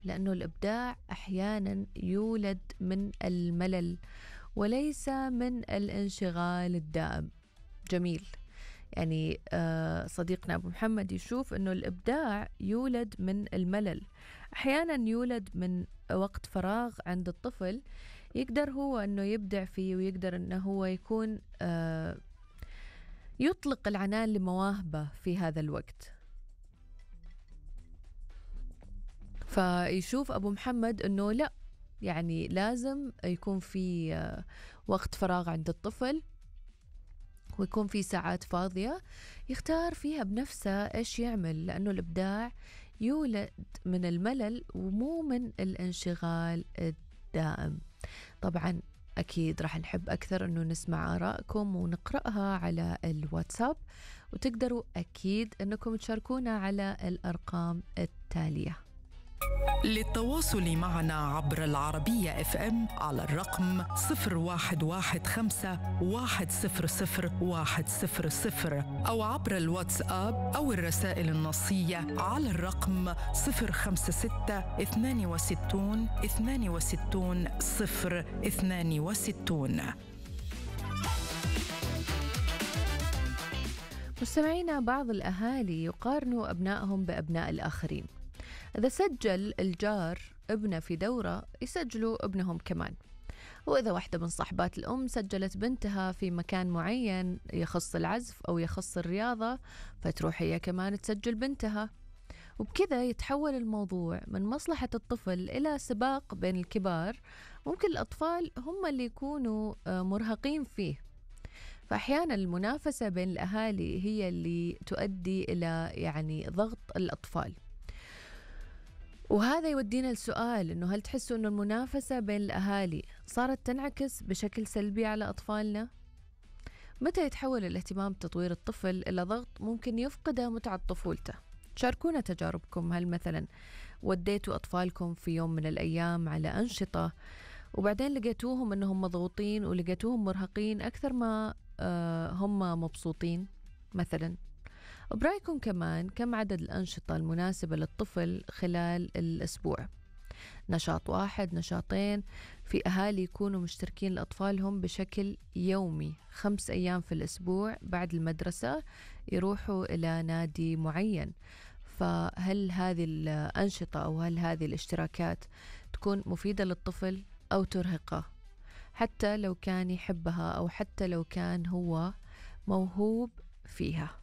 لأنه الإبداع أحيانا يولد من الملل وليس من الانشغال الدائم. جميل. يعني صديقنا أبو محمد يشوف أنه الإبداع يولد من الملل، أحيانا يولد من وقت فراغ عند الطفل يقدر هو أنه يبدع فيه، ويقدر أنه هو يكون يطلق العنان لمواهبه في هذا الوقت. فيشوف أبو محمد أنه لا، يعني لازم يكون في وقت فراغ عند الطفل، ويكون في ساعات فاضية يختار فيها بنفسه إيش يعمل، لأنه الإبداع يولد من الملل ومو من الانشغال الدائم. طبعا أكيد راح نحب أكثر أنه نسمع آرائكم ونقرأها على الواتساب، وتقدروا أكيد أنكم تشاركونا على الأرقام التالية. للتواصل معنا عبر العربية FM على الرقم 0115 100 100 أو عبر الواتساب أو الرسائل النصية على الرقم 056 62 62 062. مستمعينا، بعض الأهالي يقارنوا أبنائهم بأبناء الآخرين. إذا سجل الجار ابنه في دورة يسجلوا ابنهم كمان، وإذا واحدة من صاحبات الأم سجلت بنتها في مكان معين يخص العزف أو يخص الرياضة فتروح هي كمان تسجل بنتها. وبكذا يتحول الموضوع من مصلحة الطفل إلى سباق بين الكبار، ممكن الأطفال هم اللي يكونوا مرهقين فيه. فأحيانا المنافسة بين الأهالي هي اللي تؤدي إلى يعني ضغط الأطفال. وهذا يودينا لسؤال، إنه هل تحسوا إنه المنافسة بين الأهالي صارت تنعكس بشكل سلبي على أطفالنا؟ متى يتحول الاهتمام بتطوير الطفل إلى ضغط ممكن يفقد متعة طفولته؟ شاركونا تجاربكم. هل مثلا وديتوا أطفالكم في يوم من الأيام على أنشطة وبعدين لقيتوهم إنهم مضغوطين ولقيتوهم مرهقين أكثر ما هم مبسوطين مثلا؟ وبرأيكم كمان كم عدد الأنشطة المناسبة للطفل خلال الأسبوع؟ نشاط واحد، نشاطين؟ في أهالي يكونوا مشتركين لأطفالهم بشكل يومي 5 أيام في الأسبوع بعد المدرسة يروحوا إلى نادي معين. فهل هذه الأنشطة أو هل هذه الاشتراكات تكون مفيدة للطفل أو ترهقه، حتى لو كان يحبها أو حتى لو كان هو موهوب فيها؟